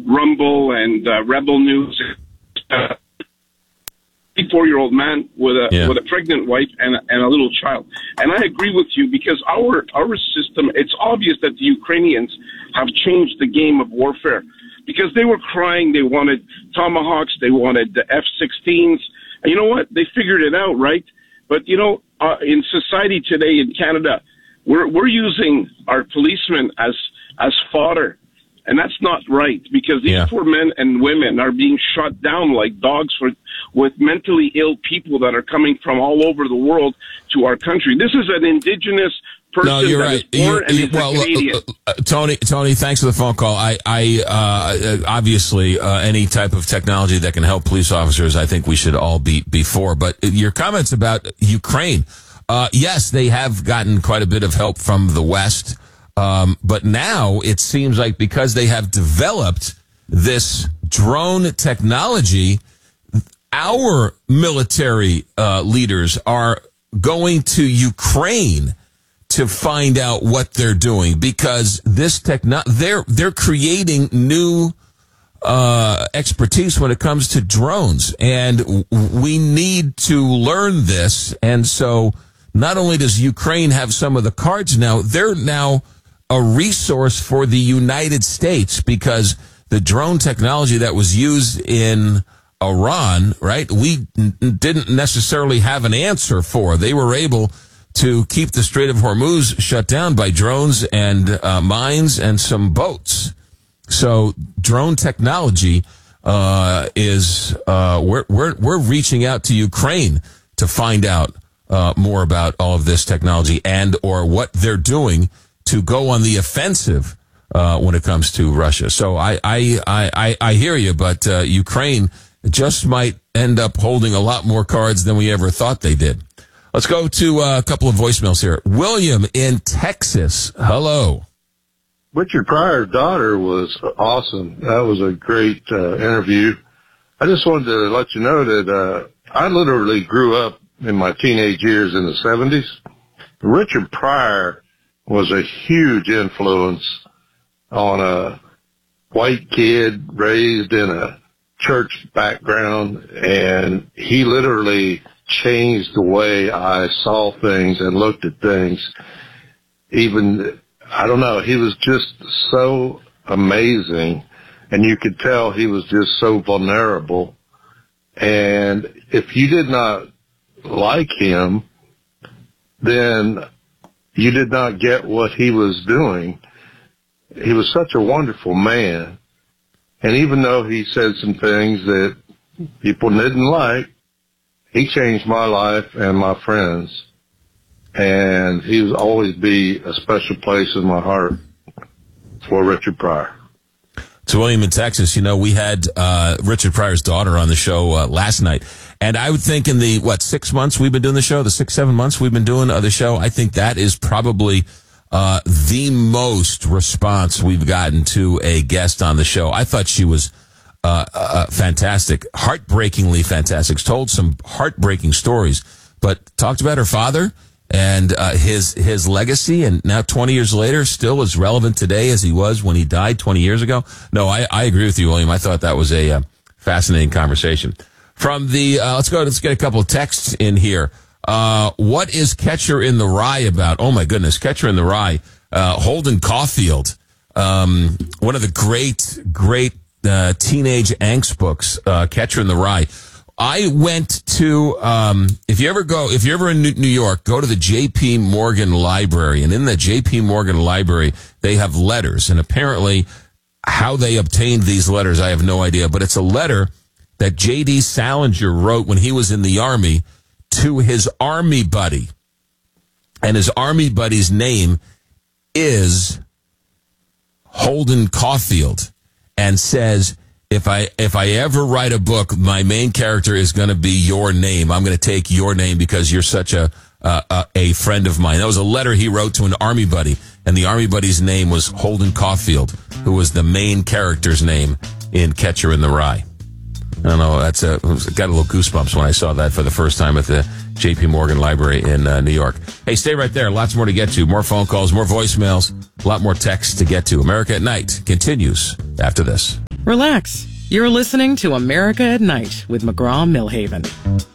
Rumble and Rebel News. 4-year-old man with a pregnant wife and a little child. And I agree with you because our system, it's obvious that the Ukrainians have changed the game of warfare because they were crying. They wanted Tomahawks. They wanted the F-16s. And you know what? They figured it out, right? But, in society today in Canada, we're using our policemen as fodder. And that's not right because these poor men and women are being shot down like dogs with mentally ill people that are coming from all over the world to our country. This is an indigenous person that is born and is a Canadian. Tony, thanks for the phone call. I obviously any type of technology that can help police officers, I think we should all be for. But your comments about Ukraine, yes, they have gotten quite a bit of help from the West. But now it seems like because they have developed this drone technology, our military leaders are going to Ukraine to find out what they're doing because this they're creating new expertise when it comes to drones, and we need to learn this. And so, not only does Ukraine have some of the cards now, they're now a resource for the United States because the drone technology that was used in Iran, right, we didn't necessarily have an answer for. They were able to keep the Strait of Hormuz shut down by drones and mines and some boats. So drone technology is we're reaching out to Ukraine to find out more about all of this technology and or what they're doing to go on the offensive when it comes to Russia. So I hear you, but Ukraine just might end up holding a lot more cards than we ever thought they did. Let's go to a couple of voicemails here. William in Texas. Hello. Richard Pryor's daughter was awesome. That was a great interview. I just wanted to let you know that I literally grew up in my teenage years in the 70s. Richard Pryor was a huge influence on a white kid raised in a church background, and he literally changed the way I saw things and looked at things. Even, I don't know, he was just so amazing, and you could tell he was just so vulnerable. And if you did not like him, then you did not get what he was doing. He was such a wonderful man. And even though he said some things that people didn't like, he changed my life and my friends. And he will always be a special place in my heart for Richard Pryor. To William in Texas, we had Richard Pryor's daughter on the show last night. And I would think in the, 6 months we've been doing the show, the 6-7 months we've been doing the show, I think that is probably the most response we've gotten to a guest on the show. I thought she was fantastic, heartbreakingly fantastic, told some heartbreaking stories, but talked about her father and his legacy, and now 20 years later still as relevant today as he was when he died 20 years ago. No, I agree with you, William. I thought that was a fascinating conversation. From the let's get a couple of texts in here. What is Catcher in the Rye about? Oh my goodness, Catcher in the Rye. Holden Caulfield, one of the great teenage angst books, Catcher in the Rye. I went to, if you're ever in New York, go to the J.P. Morgan Library. And in the J.P. Morgan Library, they have letters. And apparently how they obtained these letters, I have no idea. But it's a letter that J.D. Salinger wrote when he was in the Army to his Army buddy. And his Army buddy's name is Holden Caulfield, and says, if I ever write a book, my main character is going to be your name. I'm going to take your name because you're such a friend of mine. That was a letter he wrote to an Army buddy, and the Army buddy's name was Holden Caulfield, who was the main character's name in Catcher in the Rye. I don't know, got a little goosebumps when I saw that for the first time at the J.P. Morgan Library in New York. Hey, stay right there. Lots more to get to. More phone calls, more voicemails, a lot more texts to get to. America at Night continues after this. Relax. You're listening to America at Night with McGraw-Milhaven.